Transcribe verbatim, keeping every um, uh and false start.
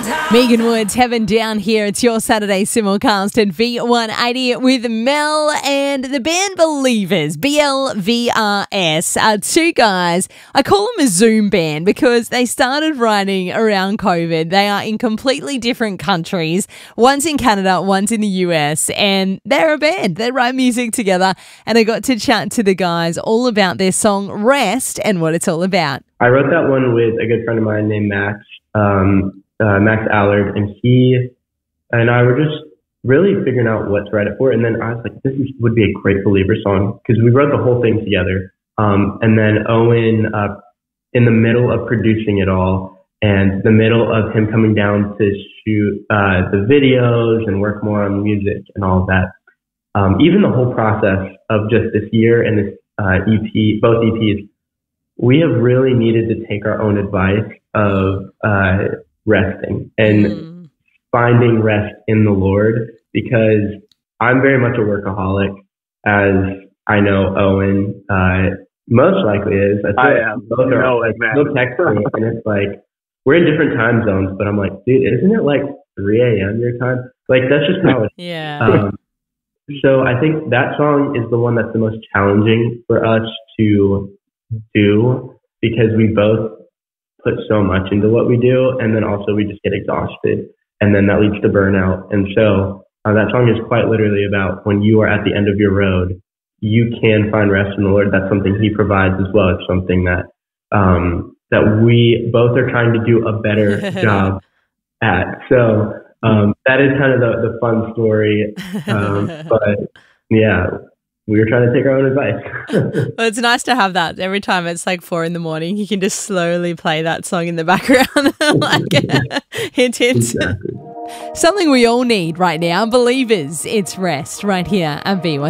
Megan Woods, Heaven Down Here. It's your Saturday simulcast at V one eighty with Mel and the band Believers, B L V R S, are two guys. I call them a Zoom band because they started writing around COVID. They are in completely different countries. One's in Canada, one's in the U S, and they're a band. They write music together, and I got to chat to the guys all about their song Rest and what it's all about. I wrote that one with a good friend of mine named Max. Um, Uh, Max Allard, and he and I were just really figuring out what to write it for. And then I was like, this is, would be a great Believer song, because we wrote the whole thing together. Um, and then Owen, uh, in the middle of producing it all, and the middle of him coming down to shoot uh, the videos and work more on music and all of that. Um, even the whole process of just this year and this uh, E P, both E Ps, we have really needed to take our own advice of uh, resting and mm. finding rest in the Lord, because I'm very much a workaholic, as I know Owen uh, most likely is. I, I am. Both are like, he'll text me, and it's like, we're in different time zones, but I'm like, dude, isn't it like three a.m. your time? Like, that's just how it is. Yeah. Um, so I think that song is the one that's the most challenging for us to do, because we both put so much into what we do, and then also we just get exhausted, and then that leads to burnout. And so uh, that song is quite literally about when you are at the end of your road, you can find rest in the Lord. That's something He provides as well. It's something that um, that we both are trying to do a better job at. So um, that is kind of the, the fun story. Um, but yeah, we were trying to take our own advice. Well, it's nice to have that. Every time it's like four in the morning, you can just slowly play that song in the background. Like, hint, hint. Exactly. Something we all need right now. Believers, it's Rest right here at V one.